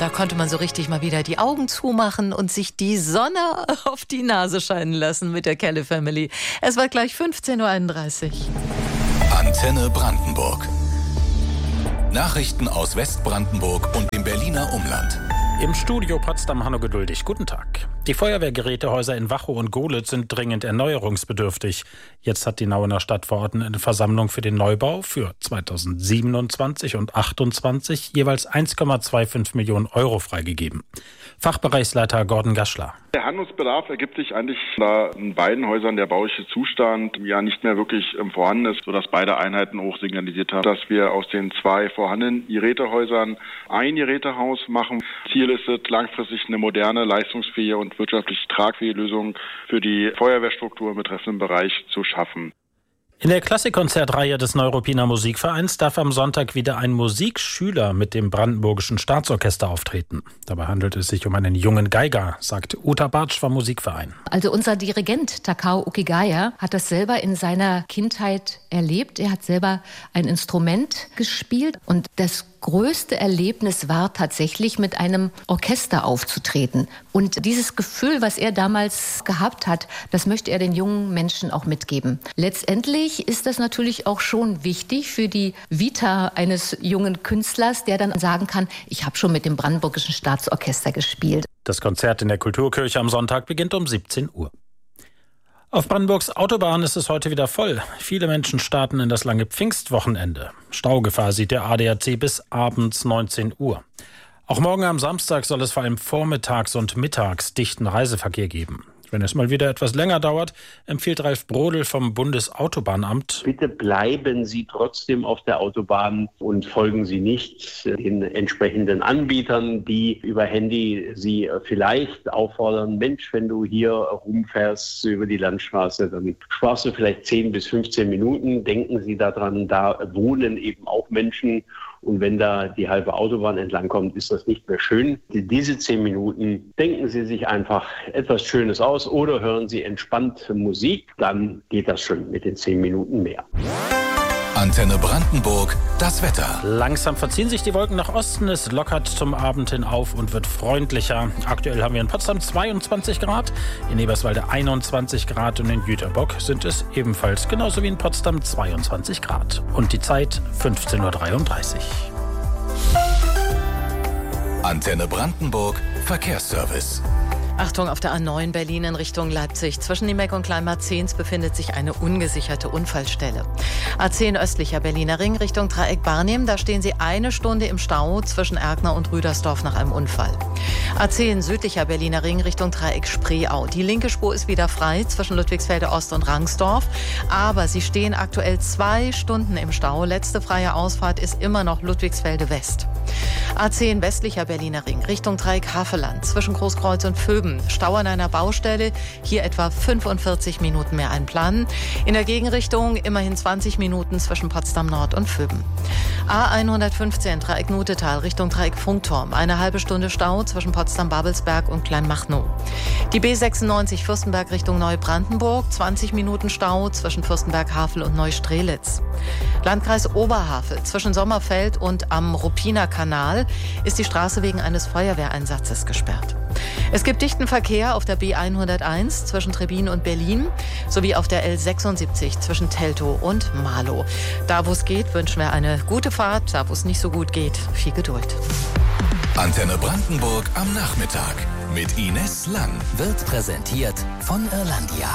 Da konnte man so richtig mal wieder die Augen zumachen und sich die Sonne auf die Nase scheinen lassen mit der Kelly Family. Es war gleich 15.31 Uhr. Antenne Brandenburg. Nachrichten aus Westbrandenburg und dem Berliner Umland. Im Studio Potsdam Hanno Geduldig. Guten Tag. Die Feuerwehrgerätehäuser in Wachow und Gohlitz sind dringend erneuerungsbedürftig. Jetzt hat die Nauener Stadtverordnetenversammlung für den Neubau für 2027 und 2028 jeweils 1,25 Millionen Euro freigegeben. Fachbereichsleiter Gordon Gaschler. Der Handlungsbedarf ergibt sich eigentlich, da in beiden Häusern der bauliche Zustand ja nicht mehr wirklich vorhanden ist, sodass beide Einheiten auch signalisiert haben, dass wir aus den zwei vorhandenen Gerätehäusern ein Gerätehaus machen. Ziel ist es, langfristig eine moderne, leistungsfähige und wirtschaftlich tragfähige Lösung für die Feuerwehrstruktur im betreffenden Bereich zu schaffen. In der Klassikkonzertreihe des Neuruppiner Musikvereins darf am Sonntag wieder ein Musikschüler mit dem Brandenburgischen Staatsorchester auftreten. Dabei handelt es sich um einen jungen Geiger, sagt Uta Bartsch vom Musikverein. Also unser Dirigent Takao Ukigaya hat das selber in seiner Kindheit erlebt. Er hat selber ein Instrument gespielt und das größte Erlebnis war tatsächlich, mit einem Orchester aufzutreten. Und dieses Gefühl, was er damals gehabt hat, das möchte er den jungen Menschen auch mitgeben. Letztendlich ist das natürlich auch schon wichtig für die Vita eines jungen Künstlers, der dann sagen kann, ich habe schon mit dem Brandenburgischen Staatsorchester gespielt. Das Konzert in der Kulturkirche am Sonntag beginnt um 17 Uhr. Auf Brandenburgs Autobahn ist es heute wieder voll. Viele Menschen starten in das lange Pfingstwochenende. Staugefahr sieht der ADAC bis abends 19 Uhr. Auch morgen am Samstag soll es vor allem vormittags und mittags dichten Reiseverkehr geben. Wenn es mal wieder etwas länger dauert, empfiehlt Ralf Brodel vom Bundesautobahnamt: Bitte bleiben Sie trotzdem auf der Autobahn und folgen Sie nicht den entsprechenden Anbietern, die über Handy Sie vielleicht auffordern, Mensch, wenn du hier rumfährst über die Landstraße, dann sparst du vielleicht 10 bis 15 Minuten. Denken Sie daran, da wohnen eben auch Menschen. Und wenn da die halbe Autobahn entlang kommt, ist das nicht mehr schön. Diese 10 Minuten, denken Sie sich einfach etwas Schönes aus oder hören Sie entspannt Musik, dann geht das schon mit den 10 Minuten mehr. Antenne Brandenburg, das Wetter. Langsam verziehen sich die Wolken nach Osten, es lockert zum Abend hin auf und wird freundlicher. Aktuell haben wir in Potsdam 22 Grad, in Eberswalde 21 Grad und in Jüterbock sind es ebenfalls genauso wie in Potsdam 22 Grad. Und die Zeit 15.33 Uhr. Antenne Brandenburg, Verkehrsservice. Achtung, auf der A9 Berlin in Richtung Leipzig. Zwischen Niemeck und Kleinmarzens befindet sich eine ungesicherte Unfallstelle. A10 östlicher Berliner Ring Richtung Dreieck Barnim. Da stehen Sie 1 Stunde im Stau zwischen Erkner und Rüdersdorf nach einem Unfall. A10 südlicher Berliner Ring Richtung Dreieck Spreeau. Die linke Spur ist wieder frei zwischen Ludwigsfelde Ost und Rangsdorf. Aber Sie stehen aktuell 2 Stunden im Stau. Letzte freie Ausfahrt ist immer noch Ludwigsfelde West. A10 westlicher Berliner Ring Richtung Dreieck Havelland zwischen Großkreuz und Vöben. Stau an einer Baustelle, hier etwa 45 Minuten mehr einplanen. In der Gegenrichtung immerhin 20 Minuten zwischen Potsdam Nord und Vöben. A115 Dreieck Nutetal Richtung Dreieck Funkturm. Eine halbe Stunde Stau zwischen Potsdam-Babelsberg und Kleinmachnow. Die B96 Fürstenberg Richtung Neubrandenburg. 20 Minuten Stau zwischen Fürstenberg-Havel und Neustrelitz. Landkreis Oberhavel zwischen Sommerfeld und am Ruppiner Kanal ist die Straße wegen eines Feuerwehreinsatzes gesperrt. Es gibt dichten Verkehr auf der B101 zwischen Trebin und Berlin sowie auf der L76 zwischen Teltow und Marlow. Da, wo es geht, wünschen wir eine gute Fahrt. Da, wo es nicht so gut geht, viel Geduld. Antenne Brandenburg am Nachmittag mit Ines Lang. Wird präsentiert von Irlandia.